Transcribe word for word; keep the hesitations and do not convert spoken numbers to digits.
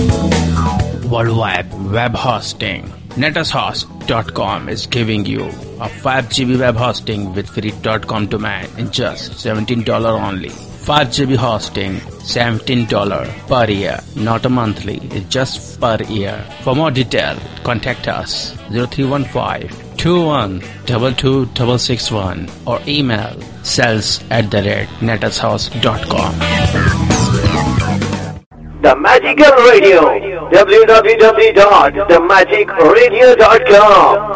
Worldwide web hosting. netushost dot com is giving you a five gigabyte web hosting with free .com domain in just seventeen dollars only. five gigabyte hosting, seventeen dollars per year, not a monthly, it's just per year. For more detail, contact us zero three one five, two one two two six six one or email sales at the rate netushost dot com. The Magical Radio, w w w dot the magic radio dot com.